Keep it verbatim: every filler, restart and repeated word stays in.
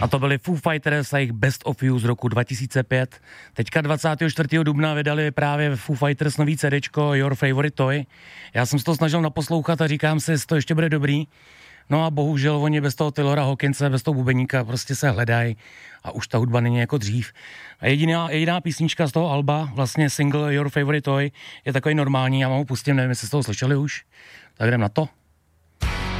A to byly Foo Fighters a jejich Best of You z roku dva tisíce pět. Teďka dvacátého čtvrtého dubna vydali právě Foo Fighters nový CDčko Your Favorite Toy. Já jsem se to snažil naposlouchat a říkám si, jestli to ještě bude dobrý. No a bohužel oni bez toho Taylora Hawkinse, bez toho bubeníka prostě se hledají a už ta hudba není jako dřív. A jediná, jediná písnička z toho alba, vlastně single Your Favorite Toy, je takový normální, já vám ho pustím, nevím, jestli jste toho slyšeli už. Tak jdem na to.